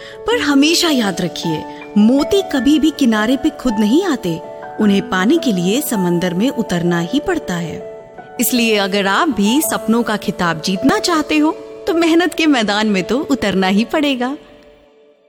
पर हमेशा याद रखिए, मोती कभी भी किनारे पे खुद नहीं आते, उन्हें पाने के लिए समंदर में उतरना ही पड़ता है। इसलिए अगर आप भी सपनों का खिताब जीतना चाहते हो तो मेहनत के मैदान में तो उतरना ही पड़ेगा।